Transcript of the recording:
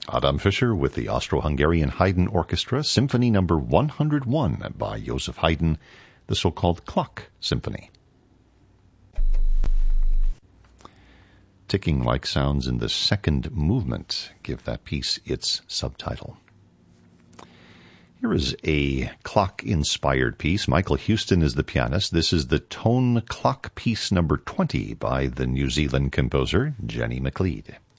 Adam Fischer with the Austro-Hungarian Haydn Orchestra, Symphony No. 101 by Joseph Haydn, the so-called Clock Symphony. Ticking-like sounds in the second movement give that piece its subtitle. Here is a clock-inspired piece. Michael Houston is the pianist. This is the Tone Clock Piece No. 20 by the New Zealand composer Jenny McLeod.